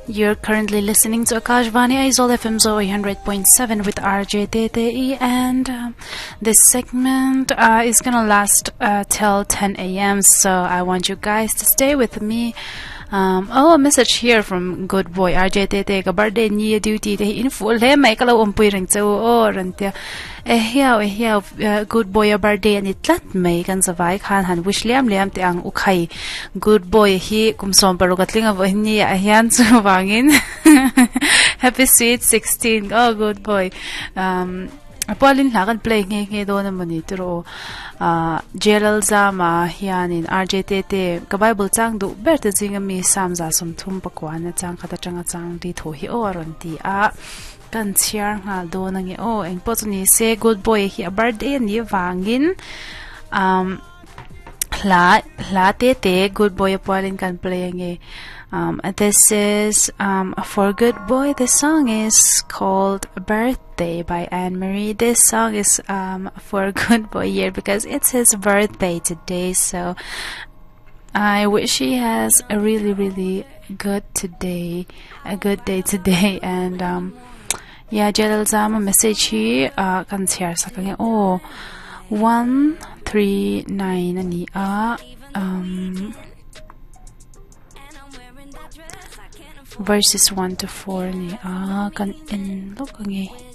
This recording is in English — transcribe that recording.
You're currently listening to Akashvani Aizol FM 100.7 with RJ TTE, and this segment is gonna last till 10 a.m. So I want you guys to stay with me. A message here from good boy RJ TTE. Ka birthday niya duty te in full he mai kala umpuy ring so rantia. Good boy a birthday and itlat may kan savai han wish liam te ang ukhay good boy hi kumsom parugatling avo niya ayan so wangin. Happy sweet 16. Oh, good boy. Apolin lakan play nge do naman ito Jelal Zama hianin RJTT ka Bible chang du berta jinga mi samza sum thum pakwan na chang khata changa chang di tho hi oron ti a kan chiar nga do nangi eng potuni se good boy hi a birthday ni wangin la te good boy Apolin kan play nge. This is for good boy. The song is called Birthday by Anne Marie. This song is for good boy here because it's his birthday today. So I wish he has a really good day today. And yeah, Jelal Zama message here kan share sa kanya 139 ani verses 1 to 4 ni kan in look ngi